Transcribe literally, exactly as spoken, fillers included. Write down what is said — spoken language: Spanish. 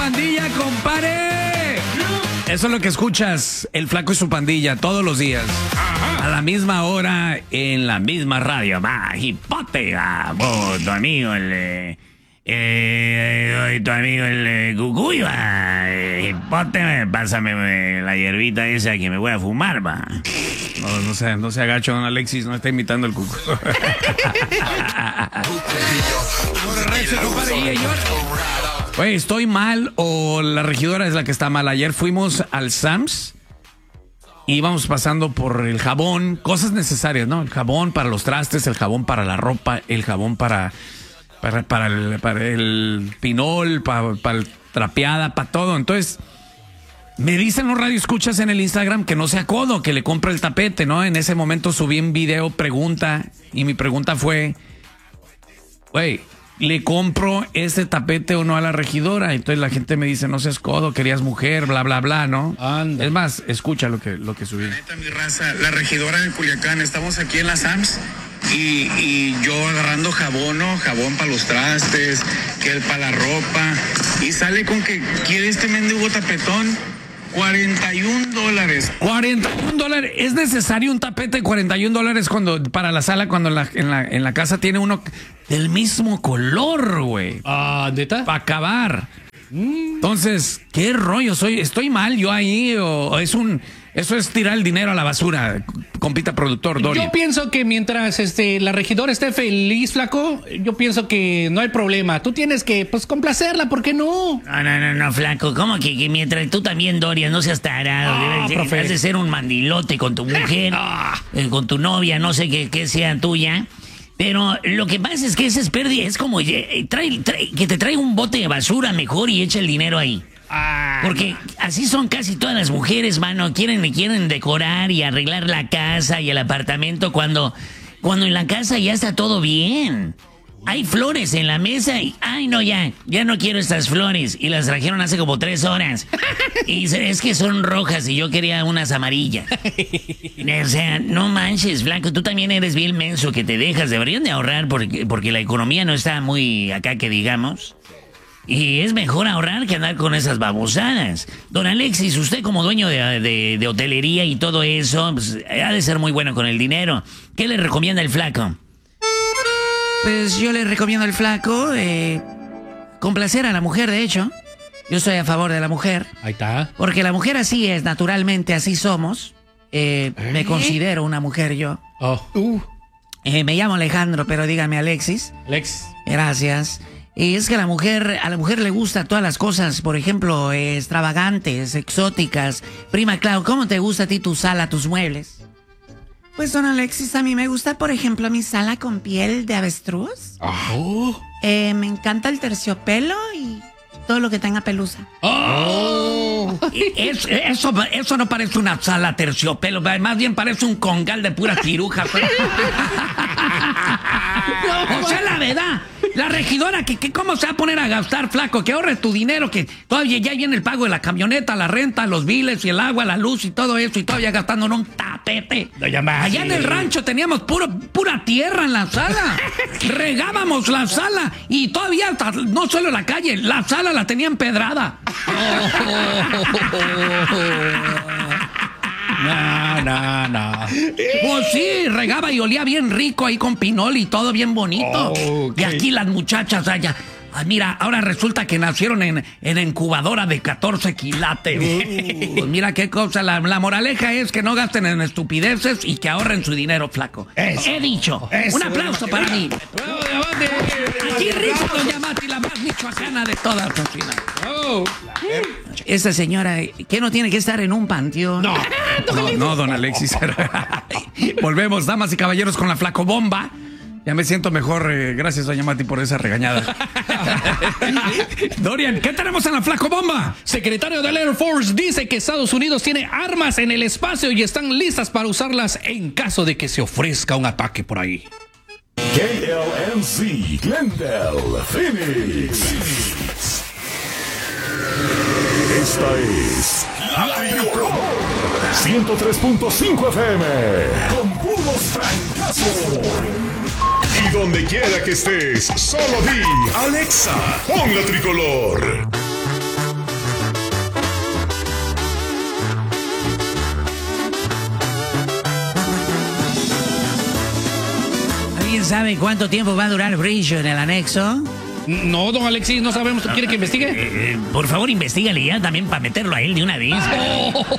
pandilla, compadre. Eso es lo que escuchas, el Flaco y su pandilla, todos los días. Ajá. A la misma hora, en la misma radio. Va, hipote, va, vos, tu amigo, el... Eh, eh, tu amigo, el eh, Cucuy, va. Eh, hipote, pásame eh, la hierbita esa que me voy a fumar, va. No, no se, no se agacho, don Alexis, no está imitando el Cucu. Oye, ¿estoy mal o la regidora es la que está mal? Ayer fuimos al Sam's y íbamos pasando por el jabón, cosas necesarias, ¿no? El jabón para los trastes, el jabón para la ropa, el jabón para, para, para, el, para el pinol, para, para el trapeada, para todo. Entonces, me dicen los radioescuchas en el Instagram que no sea codo, que le compre el tapete, ¿no? En ese momento subí un video, pregunta, y mi pregunta fue, güey, ¿le compro este tapete o no a la regidora? Entonces la gente me dice, no seas codo, querías mujer, bla, bla, bla, ¿no? Anda. Es más, escucha lo que, lo que subí. La neta, mi raza, la regidora de Culiacán, estamos aquí en la Sams y, y yo agarrando jabón, ¿no? Jabón para los trastes, que el para la ropa, y sale con que quiere este mendigo tapetón. cuarenta y un dólares. cuarenta y un dólares. ¿Es necesario un tapete de cuarenta y un dólares cuando, para la sala cuando en la, en la, en la casa tiene uno del mismo color, güey? Ah, ¿neta? Para acabar. Mm. Entonces, ¿qué rollo? Soy, ¿Estoy mal yo ahí o, o es un... Eso es tirar el dinero a la basura, compita productor, Dori? Yo pienso que mientras este, la regidora esté feliz, Flaco, yo pienso que no hay problema. Tú tienes que, pues, complacerla, ¿por qué no? No, no, no, no, Flaco, ¿cómo que, que mientras tú también, Dorian, no seas tarado? Ah, Debes, has de ser un mandilote con tu mujer, ah. eh, con tu novia, no sé qué, qué sea tuya. Pero lo que pasa es que ese es pérdida, es como eh, trae, trae, que te trae un bote de basura mejor y echa el dinero ahí. Ah, Porque así son casi todas las mujeres, mano. Quieren, quieren decorar y arreglar la casa y el apartamento cuando, cuando en la casa ya está todo bien. Hay flores en la mesa y, ay, no, ya, ya no quiero estas flores. Y las trajeron hace como tres horas. Y es que son rojas y yo quería unas amarillas. O sea, no manches, Flaco, tú también eres bien menso que te dejas. Deberían de ahorrar porque, porque la economía no está muy acá que digamos. Y es mejor ahorrar que andar con esas babosadas. Don Alexis, usted como dueño de, de, de hotelería y todo eso, pues, ha de ser muy bueno con el dinero. ¿Qué le recomienda el Flaco? Pues yo le recomiendo al Flaco eh, complacer a la mujer, de hecho. Yo estoy a favor de la mujer. Ahí está. Porque la mujer así es, naturalmente así somos. Eh, ¿Eh? Me considero una mujer yo. Oh. Uh. Eh, me llamo Alejandro, pero dígame Alexis. Alex. Gracias. Y es que a la mujer, a la mujer le gustan todas las cosas, por ejemplo, eh, extravagantes, exóticas. Prima Clau, ¿cómo te gusta a ti tu sala, tus muebles? Pues, don Alexis, a mí me gusta, por ejemplo, mi sala con piel de avestruz. Oh. Eh, me encanta el terciopelo y todo lo que tenga pelusa. ¡Oh! Es, eso, eso no parece una sala terciopelo, más bien parece un congal de pura tiruja. O sea, la verdad, la regidora, que, que cómo se va a poner a gastar, Flaco, que ahorres tu dinero, que todavía ya viene el pago de la camioneta, la renta, los biles y el agua, la luz y todo eso, y todavía gastando en un tapete. No, ya más, Allá sí. en el rancho teníamos puro, pura tierra en la sala. Regábamos la sala y todavía, hasta, no solo la calle, la sala la tenía empedrada. No, no, no. Pues sí, regaba y olía bien rico ahí con pinol y todo bien bonito. Oh, okay. Y aquí las muchachas allá. Ah, mira, ahora resulta que nacieron en, en incubadora de catorce quilates. Uh. Pues mira qué cosa. La, la moraleja es que no gasten en estupideces y que ahorren su dinero, Flaco. Eso. He dicho. Eso. Un aplauso para mí. ¡Bravo, Yamate! Aquí risa doña Mati, la más michoacana de todas. Oh. Esa señora, ¿qué no tiene que estar en un panteón? No, no, no, don Alexis. Volvemos, damas y caballeros, con la Flaco Bomba. Ya me siento mejor, eh, gracias doña Mati por esa regañada. Dorian, ¿qué tenemos en la Flaco Bomba? Secretario del Air Force dice que Estados Unidos tiene armas en el espacio y están listas para usarlas en caso de que se ofrezca un ataque por ahí. K L M C, Glendale, Phoenix. Esta es La Tricolor ciento tres punto cinco F M con puros fracasos. Y donde quiera que estés, solo di Alexa, pon La Tricolor. ¿Alguien sabe cuánto tiempo va a durar Brillo en el anexo? No, don Alexis, no sabemos. ¿Quiere que investigue? Eh, eh, por favor, investígale ya también para meterlo a él de una vez. Oh.